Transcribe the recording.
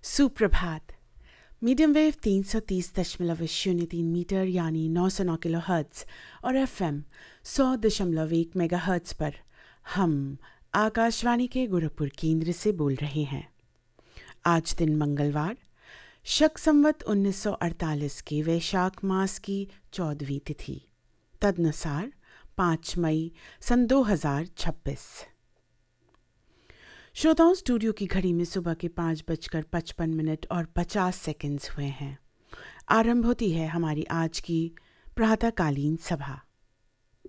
सुप्रभात। Medium wave 330.03 metre यानी 909 kilo hertz और FM 100.1 मेगा हर्ट्ज पर हम आकाशवाणी के गोरखपुर केंद्र से बोल रहे हैं। आज दिन मंगलवार, शक संवत 1948 के वैशाख मास की 14वीं तिथि, तदनुसार 5 मई सन 2026। श्रोताओं, स्टूडियो की घड़ी में सुबह के 5:55 और 50 सेकंड्स हुए हैं। आरंभ होती है हमारी आज की प्रातःकालीन सभा।